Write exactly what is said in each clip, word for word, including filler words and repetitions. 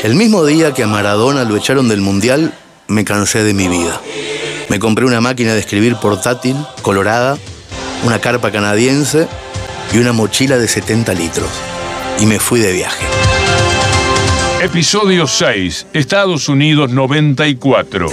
El mismo día que a Maradona lo echaron del Mundial, me cansé de mi vida. Me compré una máquina de escribir portátil, colorada, una carpa canadiense y una mochila de setenta litros. Y me fui de viaje. Episodio seis, Estados Unidos noventa y cuatro.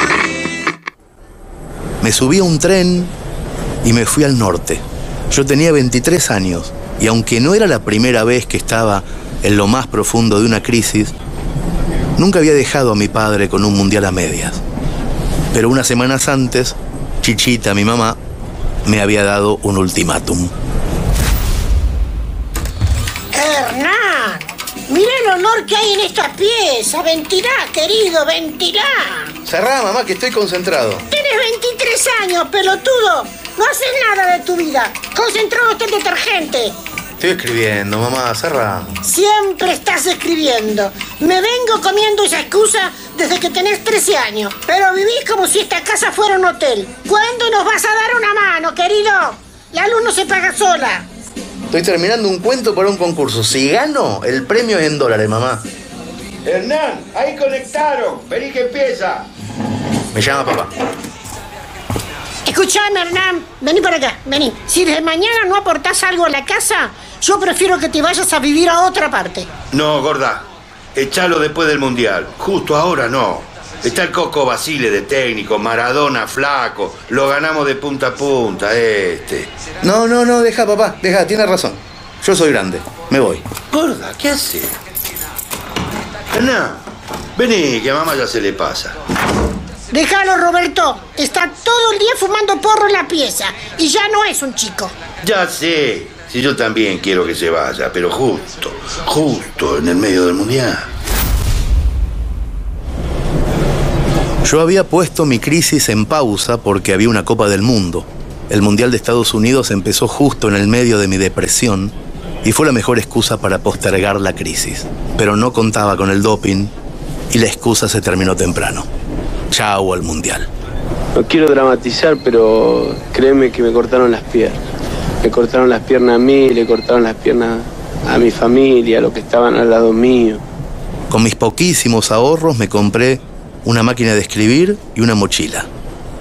Me subí a un tren y me fui al norte. Yo tenía veintitrés años y aunque no era la primera vez que estaba en lo más profundo de una crisis, nunca había dejado a mi padre con un mundial a medias. Pero unas semanas antes, Chichita, mi mamá, me había dado un ultimátum. ¡Hernán! ¡Mira el honor que hay en esta pieza! ¡Ventilá, querido, ventilá! Cerrá, mamá, que estoy concentrado. Tienes veintitrés años, pelotudo. No haces nada de tu vida. Concentrado está el detergente. Estoy escribiendo, mamá, cerrá. Siempre estás escribiendo. Me vengo comiendo esa excusa desde que tenés trece años. Pero vivís como si esta casa fuera un hotel. ¿Cuándo nos vas a dar una mano, querido? La luz no se paga sola. Estoy terminando un cuento para un concurso. Si gano, el premio es en dólares, mamá. Hernán, ahí conectaron. Vení que empieza. Me llama papá. Escuchame, Hernán. Vení para acá, vení. Si desde mañana no aportás algo a la casa, yo prefiero que te vayas a vivir a otra parte. No, gorda. Echalo después del Mundial. Justo ahora no. Está el Coco Basile de técnico, Maradona flaco. Lo ganamos de punta a punta, este. No, no, no, deja, papá. Deja, tiene razón. Yo soy grande. Me voy. Gorda, ¿qué hace? Hernán, vení, que a mamá ya se le pasa. Déjalo, Roberto. Está todo el día fumando porro en la pieza. Y ya no es un chico. Ya sé. Si yo también quiero que se vaya, pero justo, justo en el medio del Mundial. Yo había puesto mi crisis en pausa porque había una Copa del Mundo. El Mundial de Estados Unidos empezó justo en el medio de mi depresión y fue la mejor excusa para postergar la crisis. Pero no contaba con el doping y la excusa se terminó temprano. Chau al Mundial. No quiero dramatizar, pero créeme que me cortaron las piernas. Me cortaron las piernas a mí, le cortaron las piernas a mi familia, a los que estaban al lado mío. Con mis poquísimos ahorros me compré una máquina de escribir y una mochila.